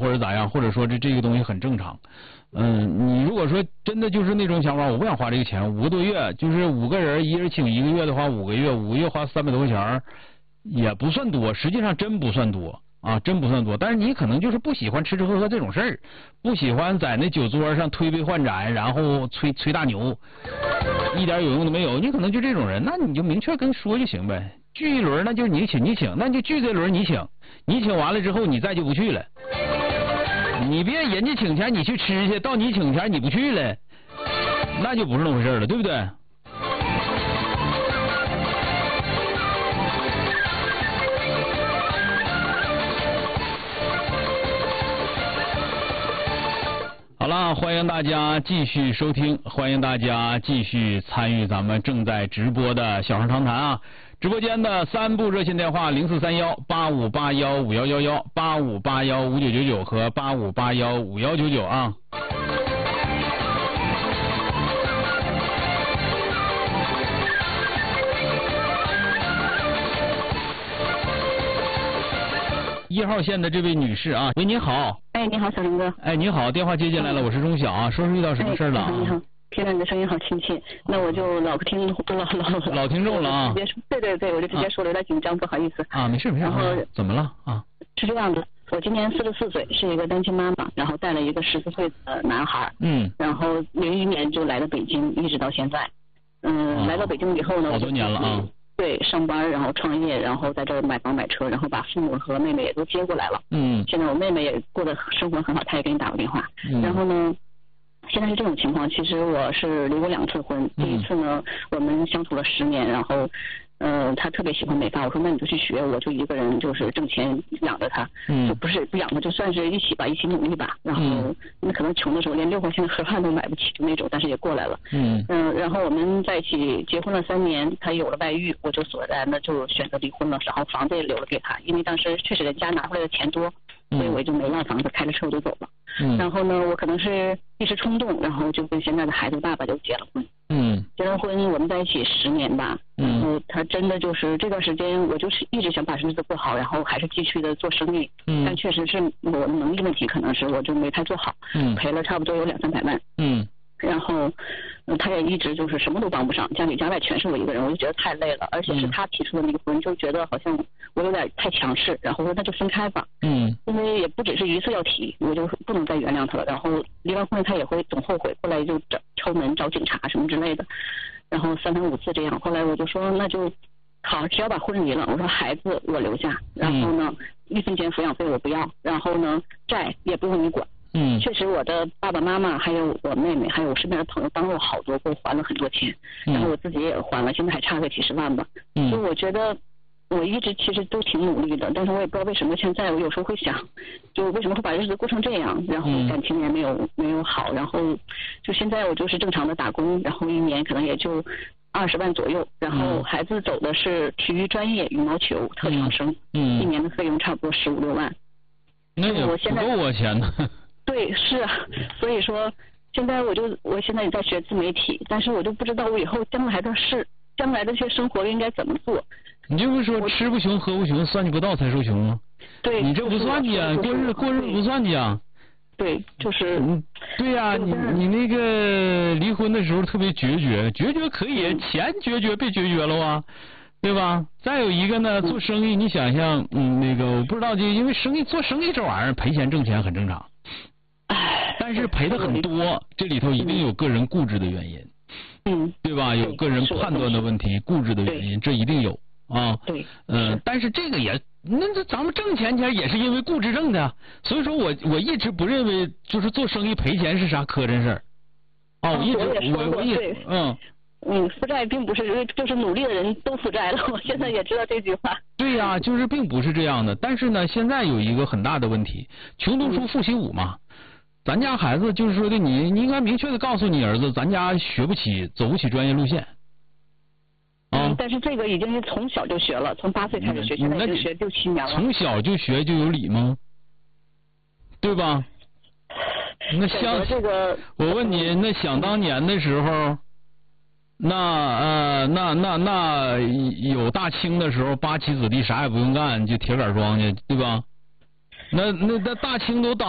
或者咋样，或者说这个东西很正常。你如果说真的就是那种想法，我不想花这个钱，5个多月，就是5个人，一人请1个月的话，5个月花300多块钱，也不算多，实际上真不算多啊，真不算多。但是你可能就是不喜欢吃吃喝喝这种事儿，不喜欢在那酒桌上推杯换盏，然后吹大牛，一点有用都没有。你可能就这种人，那你就明确跟说就行呗。聚一轮那就是你请，那就聚这轮你请完了之后你再就不去了。你别人家请钱你去吃去，到你请钱你不去了，那就不是那么回事了，对不对？好了，欢迎大家继续收听，欢迎大家继续参与咱们正在直播的小声长谈啊！直播间的3部热线电话：0431-8581-5111、8581-5999和8581-5199啊。1号线的这位女士啊，喂，你好。 哎，你好，小林哥。 哎，你好，电话接进来了，我是钟晓啊，说是遇到什么事了啊？ 你好，听到你的声音好亲切，那我就老听众了啊。对，我就直接说了，有点紧张，不好意思。 啊，没事。然后怎么了啊？ 是这样的，我今年44岁，是一个单亲妈妈，然后带了一个14岁的男孩。然后01年就来了北京，一直到现在。来到北京以后呢， 好多年了啊。 对，上班，然后创业，然后在这儿买房买车，然后把父母和妹妹也都接过来了。现在我妹妹也过得生活很好，她也给你打过电话。然后呢，现在是这种情况，其实我是离过2次婚。第一次呢，我们相处了10年，然后他特别喜欢美发，我说那你就去学，我就一个人就是挣钱养着他，就不养他，就算是一起努力吧。然后那可能穷的时候连6块钱的盒饭都买不起就那种，但是也过来了。然后我们在一起结婚了3年，他有了外遇，我就索然的就选择离婚了，然后房子也留了给他，因为当时确实人家拿回来的钱多，所以我就没要房子，开着车我就走了。然后呢，我可能是一时冲动，然后就跟现在的孩子爸爸就结了婚。结了婚，我们在一起10年吧。然后他真的就是这段时间，我就是一直想把日子过好，然后还是继续的做生意。但确实是我的能力问题，可能是我就没太做好，赔了差不多有200-300万。然后他也一直就是什么都帮不上，家里家外全是我一个人，我就觉得太累了，而且是他提出的离婚，就觉得好像我有点太强势，然后说那就分开吧。因为也不只是一次要提，我就不能再原谅他了。然后离完婚他也会总后悔，后来就敲门找警察什么之类的，然后3番5次这样。后来我就说那就好，只要把婚离了，我说孩子我留下，然后呢1分钱抚养费我不要，然后呢债也不用你管。确实我的爸爸妈妈还有我妹妹还有我身边的朋友帮了我好多，给我还了很多钱，然后我自己也还了，现在还差个几十万吧。所以我觉得我一直其实都挺努力的，但是我也不知道为什么现在我有时候会想，就为什么会把日子过成这样，然后感情也没有好，然后就现在我就是正常的打工，然后1年可能也就20万左右，然后孩子走的是体育专业羽毛球特长生，1年的费用差不多15-16万。 那也不够我钱呢。 对，是啊，所以说现在我现在也在学自媒体，但是我就不知道我以后将来的这些生活应该怎么做。 你这不是说吃不穷喝不穷，算计不到才说穷吗？ 对， 你这不算计啊，过日子不算计啊。 对，就是对呀，你那个离婚的时候特别决绝可以，钱决绝别决绝了啊。对吧？再有一个呢，做生意，你想想，那个我不知道，就因为做生意这玩意儿赔钱挣钱很正常，但是赔的很多，这里头一定有个人固执的原因，对吧？有个人判断的问题，固执的原因，这一定有啊。 对， 但是这个那咱们挣钱也是因为固执挣的，所以说我一直不认为就是做生意赔钱是啥磕碜事儿。我一直负债并不是就是努力的人都负债了，我现在也知道这句话。 对呀，就是并不是这样的。但是呢，现在有一个很大的问题，穷读书，富习武嘛。咱家孩子就是说的，你应该明确的告诉你儿子，咱家走不起专业路线。 但是这个已经是从小就学了，从8岁开始学，现在已经学6-7年了。 从小就学就有理吗？对吧？那我问你，那想当年的时候。那有大清的时候，8旗子弟啥也不用干，就铁杆庄稼，对吧？那大清都打